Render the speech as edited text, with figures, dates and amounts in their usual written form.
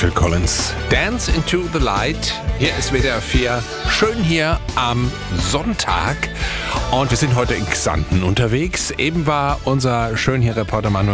Phil Collins. Dance into the Light. Hier ist WDR 4. Schön hier am Sonntag. Und wir sind heute in Xanten unterwegs. Eben war unser Schön hier Reporter Manuel